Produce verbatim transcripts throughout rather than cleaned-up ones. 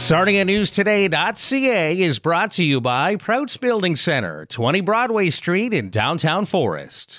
Sarnia News Today dot C A is brought to you by Prouts Building Center, twenty Broadway Street in downtown Forest.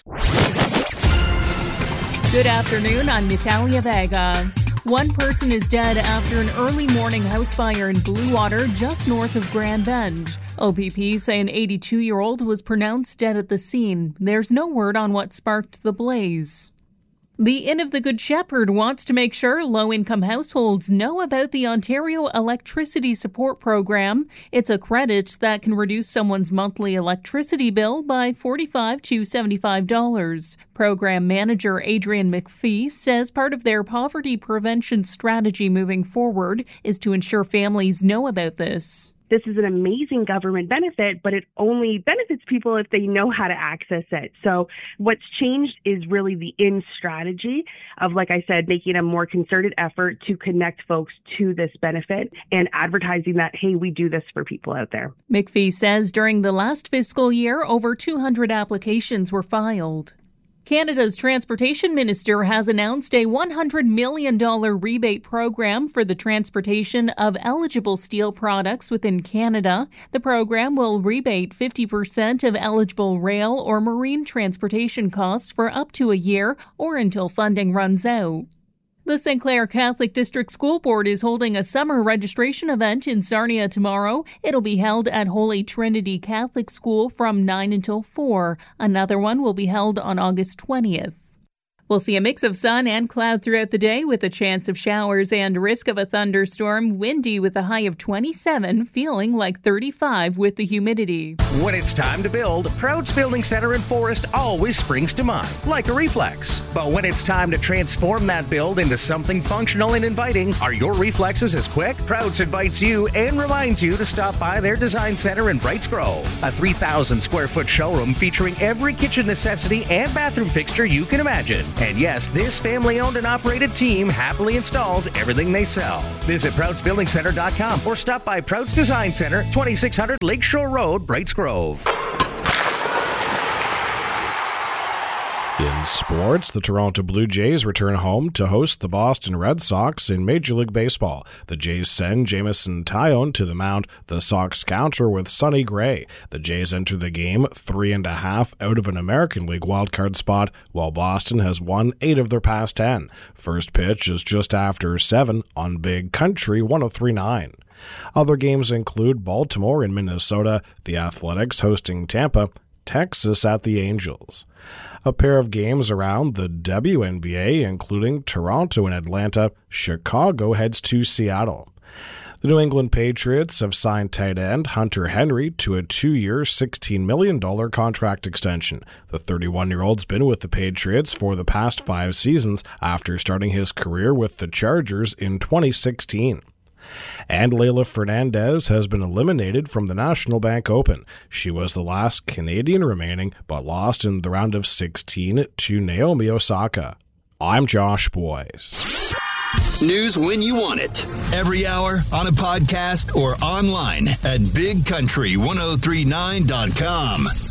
Good afternoon, I'm Natalia Vega. One person is dead after an early morning house fire in Bluewater, just north of Grand Bend. O P P say an eighty-two-year-old was pronounced dead at the scene. There's no word on what sparked the blaze. The Inn of the Good Shepherd wants to make sure low-income households know about the Ontario Electricity Support Program. It's a credit that can reduce someone's monthly electricity bill by forty-five to seventy-five dollars. Program manager Adrian McPhee says part of their poverty prevention strategy moving forward is to ensure families know about this. This is an amazing government benefit, but it only benefits people if they know how to access it. So what's changed is really the in strategy of, like I said, making a more concerted effort to connect folks to this benefit and advertising that, hey, we do this for people out there. McPhee says during the last fiscal year, over two hundred applications were filed. Canada's transportation minister has announced a one hundred million dollars rebate program for the transportation of eligible steel products within Canada. The program will rebate fifty percent of eligible rail or marine transportation costs for up to a year or until funding runs out. The Saint Clair Catholic District School Board is holding a summer registration event in Sarnia tomorrow. It'll be held at Holy Trinity Catholic School from nine until four. Another one will be held on August twentieth. We'll see a mix of sun and cloud throughout the day with a chance of showers and risk of a thunderstorm. Windy with a high of twenty-seven, feeling like thirty-five with the humidity. When it's time to build, Prouts Building Center in Forest always springs to mind, like a reflex. But when it's time to transform that build into something functional and inviting, are your reflexes as quick? Prouts invites you and reminds you to stop by their design center in Brights Grove, a three thousand square foot showroom featuring every kitchen necessity and bathroom fixture you can imagine. And yes, this family-owned and operated team happily installs everything they sell. Visit Prouts Building Center dot com or stop by Prouts Design Center, twenty-six hundred Lakeshore Road, Brights Grove. In sports, the Toronto Blue Jays return home to host the Boston Red Sox in Major League Baseball. The Jays send Jameson Taillon to the mound. The Sox counter with Sonny Gray. The Jays enter the game three and a half out of an American League wildcard spot, while Boston has won eight of their past ten. First pitch is just after seven on Big Country one oh three point nine. Other games include Baltimore and Minnesota, the Athletics hosting Tampa, Texas at the Angels. A pair of games around the W N B A, including Toronto and Atlanta. Chicago heads to Seattle. The New England Patriots have signed tight end Hunter Henry to a two-year, sixteen million dollars contract extension. The thirty-one-year-old's been with the Patriots for the past five seasons after starting his career with the Chargers in twenty sixteen. And Leylah Fernandez has been eliminated from the National Bank Open. She was the last Canadian remaining, but lost in the round of sixteen to Naomi Osaka. I'm Josh Boyes. News when you want it. Every hour, on a podcast, or online at big country ten thirty-nine dot com.